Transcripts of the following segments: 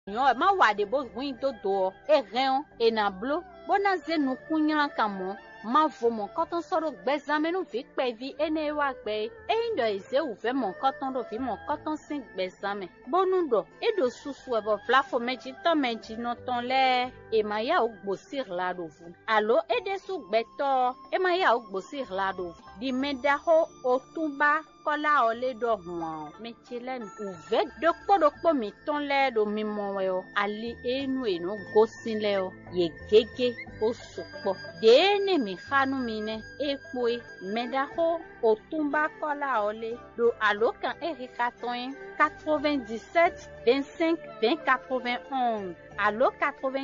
Nyo ma wade bo win to do e ren e na blo bona ze nu kunya kamo ma vo mon koton soro gbezame nu vi pe vi ene wa gbe e ndo eze u ve mon koton do vi mon koton sin gbezame bonu do e do susu e bo flafo meji no ton le e ma ya ogbosir la do vu alo e de su gbeto e ma ya ogbosir la do vu di meda ho otumba kola ole do huan mechilen uve dokpo mi ton le do mi mo we o ali enu eno gosin le o ye gege o supo de ne mi khanu mine epoe meda ho otumba kola ole do alo kan erikaton 97 25 20 91 allo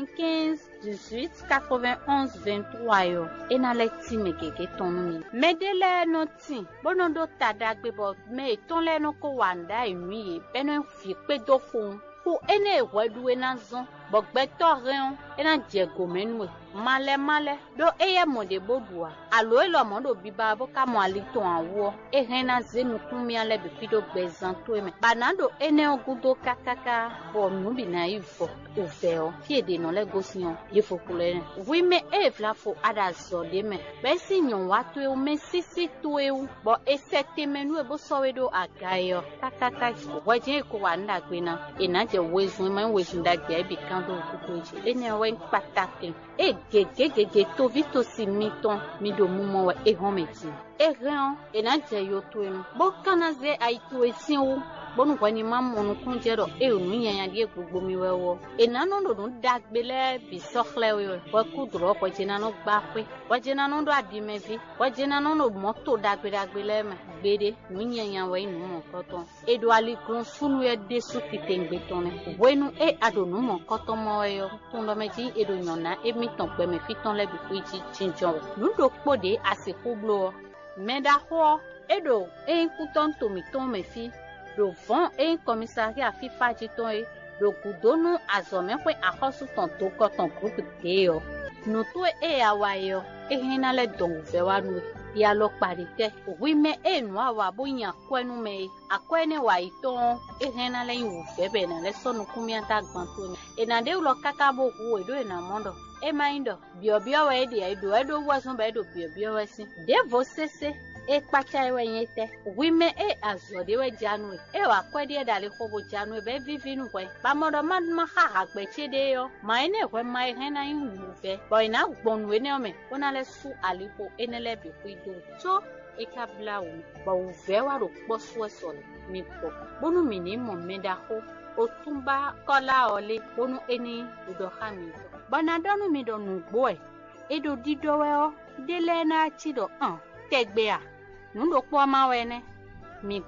95 18 91 23 yo ena le ti me keke tonu mi medele no ti bono do tadagbe bo me ton le no ko wanda inu ye beno fi pe do fun ku ene wedu ena zon bogbeto ren ena jego menwe male do eye mode bodua allo elo modo biba bo ka mo ali ton awo e rena zenu kumi ale be pido gbezan to eme banado ene ogudo kakaka bo nubi na ifo uveo fiede no le gosion yefo kulene oui me e flafo ada zode me be sinyon watu e me sisi to e bo e sete menu e bo sowedo agayo kakaka waje ko wanda gbena e na je wezu me wezu da je bi kan do kutoji ene we patake e gege to vito si miton mi do mumo wa e hometi e ran e na je yo to enu bo kanaze aitu esin o bonu kwani mamonu kunjero e onu yan die gbogbo mi wewo e na no do dagbele bi sokhle we wa kudro ko jina no gba pe wa jina no do adimevi wa jina no no moto dagbele me gbede nu yan we nu mo koton e do ali kun sunu e de su kitengbe tone wenu e adonu mo koton mo yo tun do meji e do nyona e mi ton pe me fiton le bi kuji chinjon nu do pode asiko blo meda ho e do e kuton to mi ton me fi do vent et commissariat FIFA jiton e do kudonu azome kwe akosu ton to koton groupe teo no to e awayo e hina le don ve wa nu ya lo parite oui me e no awa boyan kwenu me akwene wa iton e hina le yu ve be na le sonu kumia ta gbanto ni e na de lo kakabo ku e do e na mondo e maindo biobio we de e do wasun be do biobio we sin de vo sese e pacha ewe yete wime e azode we janu e wa kwedi e dale khobo janu be vivinu kwe ba modo man ma ha gbe chede yo ma ene kwe ma hena yin uve boy na gbonu ene ome ona le su alipo enele bi kwido so e kabla u ba uve wa ro posu esole mi po bonu mi ni mo meda ho otumba kola ole bonu eni udo hami bana donu mi do nu gbo e do dido we o dele na chido tegbe a nundo po ma wene mi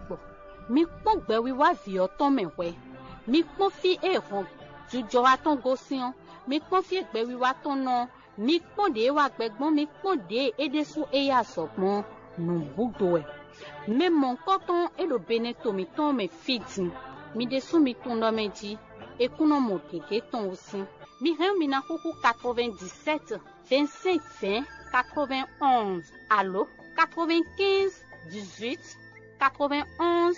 po gbe wi wa vi oton mewe mi po fi e hon jujo aton gosion mi po fi gbe wi wa ton no mi po de wa gbegbon mi po de edesu e ya sopon nu budo e me mon koton e lo beneto mi ton me fitin mi desu mi ton do meji e kuno mo keke ton osin mi ren mi na kuku 97 25 20 91 allo 95 18 91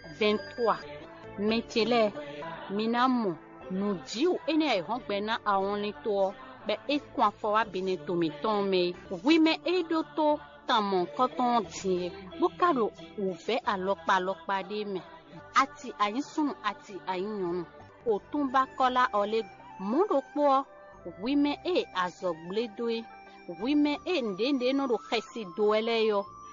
23 metele minamo nu jiu ene hongbe na awon ni to be e kwa fo wa beneto mi ton me oui me edoto tamon koton ti bukado uve alopa de me ati ayisun ati ayinyonu otumba kola ole mundo po oui me e azogbledoe oui me e ndende no do khesi doele yo